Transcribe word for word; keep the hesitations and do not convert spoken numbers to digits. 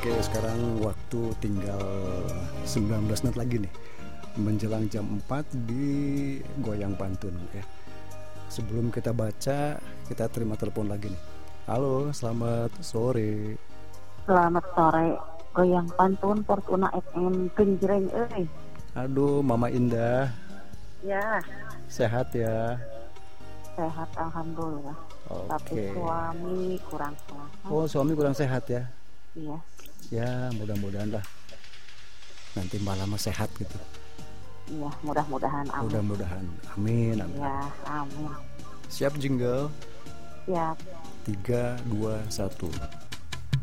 Oke, sekarang waktu tinggal sembilan belas menit lagi nih, menjelang jam empat di Goyang Pantun ya. Sebelum kita baca, kita terima telepon lagi nih. Halo, selamat sore. Selamat sore, Goyang Pantun Fortuna F M Genjreng euy. Aduh, Mama Indah. Ya, Sehat ya? sehat alhamdulillah. Oke. Tapi suami kurang sehat. Oh, suami kurang sehat ya? Iya. Ya, mudah-mudahan lah. Nanti malam sehat gitu. Iya, mudah-mudahan amin. Mudah-mudahan. Amin, amin. Ya, amin. Siap jingle? Siap. Tiga, dua, satu.